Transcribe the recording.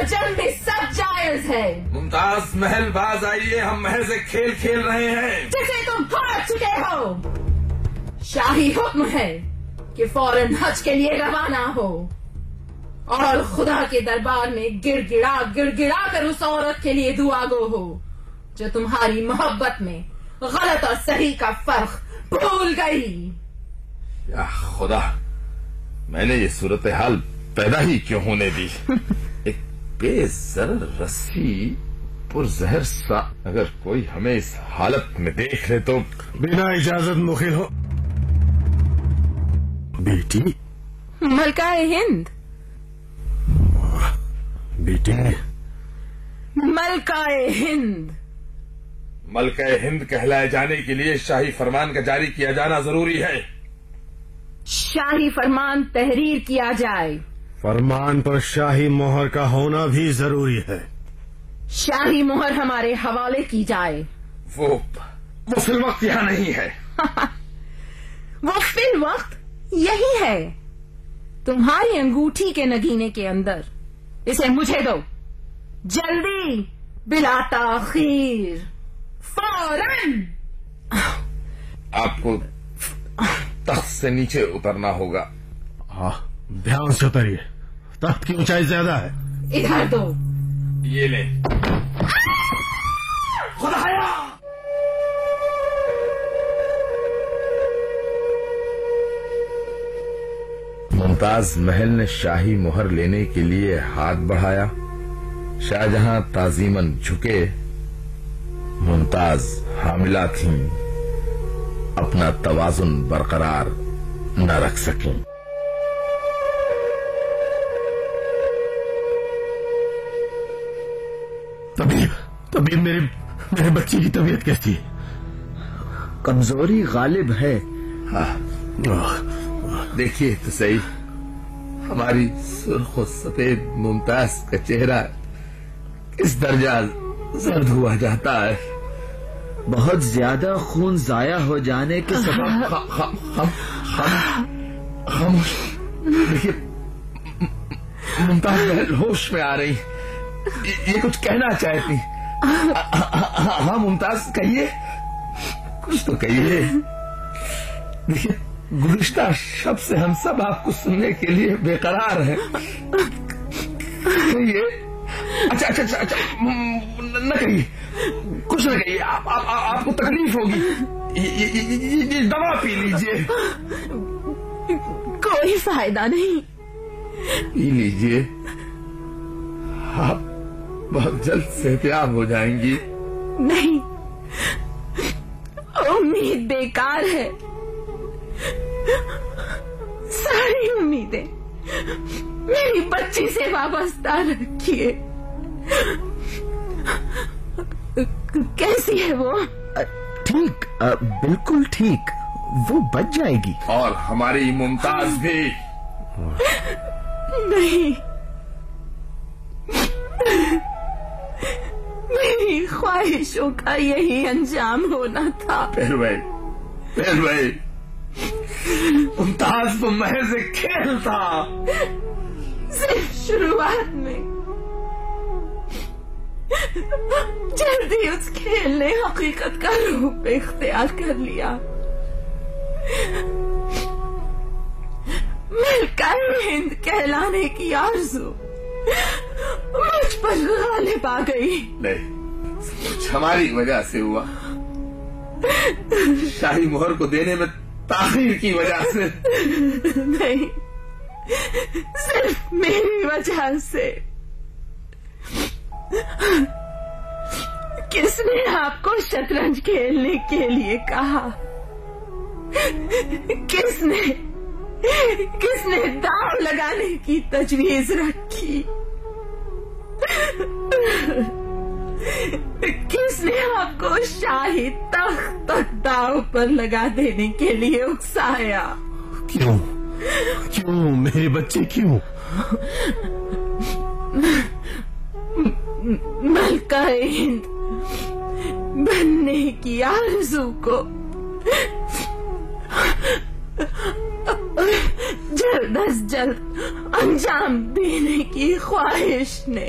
جنگ بھی سب جائز ہے۔ ممتاز محل باز آئیے، ہم محض ایک کھیل کھیل رہے ہیں جسے تم ہار چکے ہو۔ شاہی حکم ہے کہ فوراً حج کے لیے روانہ ہو اور خدا کے دربار میں گڑ گڑا کر اس عورت کے لیے دعا گو ہو جو تمہاری محبت میں غلط اور صحیح کا فرق بھول گئی۔ یا خدا، میں نے یہ صورتحال پیدا ہی کیوں ہونے دی؟ ایک بے ضرر رسی پرزہر سا، اگر کوئی ہمیں اس حالت میں دیکھ لے تو بنا اجازت مخل ہو۔ بیٹی، ملکہ ہند، بیٹی، ملکہ ہند۔ ملکہ ہند کہلائے جانے کے لیے شاہی فرمان کا جاری کیا جانا ضروری ہے۔ شاہی فرمان تحریر کیا جائے۔ فرمان پر شاہی مہر کا ہونا بھی ضروری ہے۔ شاہی مہر ہمارے حوالے کی جائے۔ وہ فی الوقت یہاں نہیں ہے۔ وہ فی الوقت یہی ہے، تمہاری انگوٹھی کے نگینے کے اندر۔ اسے مجھے دو، جلدی، بلا تاخیر، فوراً۔ آپ کو تخت سے نیچے اترنا ہوگا۔ دھیان سے اتریے، تخت کی اونچائی زیادہ ہے۔ ادھر دو۔ یہ لیں۔ خدایا! ممتاز محل نے شاہی مہر لینے کے لیے ہاتھ بڑھایا۔ شاہجہاں تعظیماً جھکے۔ ممتاز حاملہ تھیں، اپنا توازن برقرار نہ رکھ سکیں۔ طبیب میرے بچی کی طبیعت کیسی ہے؟ کمزوری غالب ہے۔ دیکھیے تو صحیح، ہماری سرخ و سفید ممتاز کا چہرہ کس درجہ زرد ہوا جاتا ہے۔ بہت زیادہ خون ضائع ہو جانے کے سبب خاموش۔ دیکھیے ممتاز محل ہوش میں آ رہی، یہ کچھ کہنا چاہتی۔ ہاں ممتاز، کہیے، کچھ تو کہیے۔ دیکھیے گزشتہ شب سے ہم سب آپ کو سننے کے لیے بے قرار ہیں۔ کہیے۔ اچھا نہ کہیے، کچھ نہ کہیے، آپ کو تکلیف ہوگی۔ یہ دوا پی لیجیے۔ کوئی فائدہ نہیں۔ پی لیجیے، آپ بہت جلد صحتیاب ہو جائیں گی۔ نہیں، امید بیکار ہے، ساری امیدیں میری بچی سے وابستہ رکھیے۔ کیسی ہے وہ؟ ٹھیک، بالکل ٹھیک، وہ بچ جائے گی۔ اور ہماری ممتاز بھی۔ نہیں، میری خواہشوں کا یہی انجام ہونا تھا۔ پھر بھائی ممتاز تو محض ایک کھیل تھا، صرف شروعات میں۔ جلدی اس کھیل نے حقیقت کا روپ اختیار کر لیا۔ ملکہ ہند کہلانے کی آرزو مجھ پر غالب آ گئی۔ نہیں، کچھ ہماری وجہ سے ہوا، شاہی مہر کو دینے میں تاخیر کی وجہ سے۔ نہیں، صرف میری وجہ سے۔ کس نے آپ کو شطرنج کھیلنے کے لیے کہا؟ کس نے داؤ لگانے کی تجویز رکھی؟ کس نے آپ کو شاہی تخت تک داؤ پر لگا دینے کے لیے اکسایا؟ کیوں میری بچی کیوں؟ ملکہ ہند بننے کی آرزو کو جلد از جلد انجام دینے کی خواہش نے